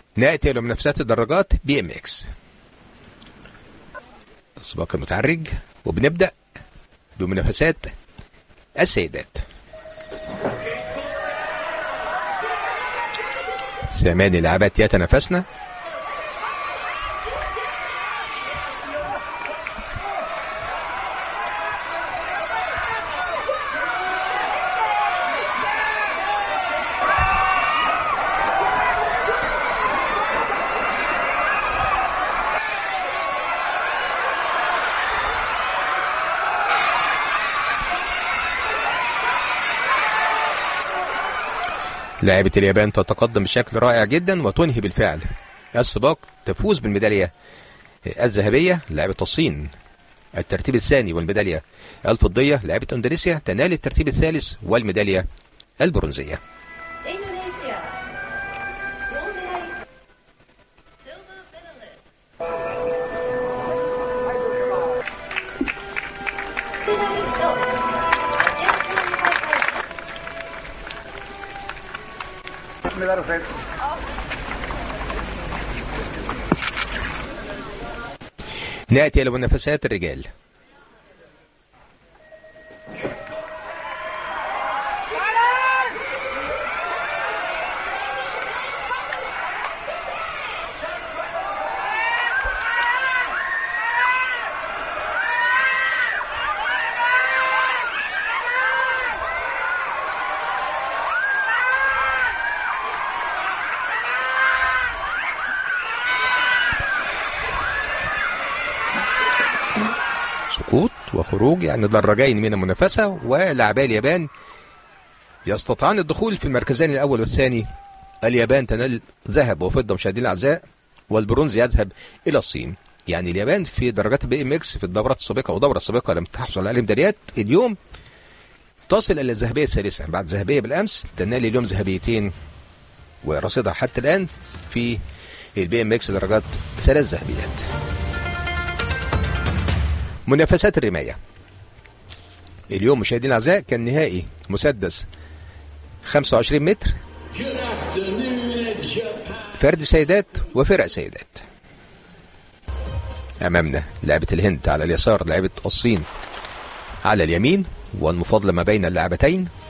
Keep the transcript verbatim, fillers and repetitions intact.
نأتي إلى منافسات الدراجات بي ام اكس، السباق المتعرج، وبنبدأ بمنافسات السيدات. ثمان لاعبات يتنافسن. لاعبة اليابان تتقدم بشكل رائع جدا وتنهي بالفعل السباق، تفوز بالميدالية الذهبية. لاعبة الصين الترتيب الثاني والميدالية الفضية. لاعبة اندونيسيا تنال الترتيب الثالث والميدالية البرونزية. نأتي إلى منافسات الرجال. سقوط وخروج يعني دراجين من المنافسة، ولاعبي اليابان يستطيعان الدخول في المركزين الأول والثاني. اليابان تنال ذهب وفضة مشاهدينا الأعزاء، والبرونز يذهب إلى الصين. يعني اليابان في درجات البي ام اكس في الدورات السابقة والدورة السابقة لم تحصل على ميداليات، اليوم تصل إلى الذهبية الثالثة بعد ذهبية بالأمس، تنال اليوم ذهبيتين ورصيدها حتى الآن في البي ام اكس درجات ثلاث ذهبيات. منافسات الرماية اليوم مشاهدينا الأعزاء كان نهائي مسدس خمسة وعشرين متر، فرد سيدات وفرق سيدات. أمامنا لاعبة الهند على اليسار، لاعبة الصين على اليمين، والمفاضلة ما بين اللاعبتين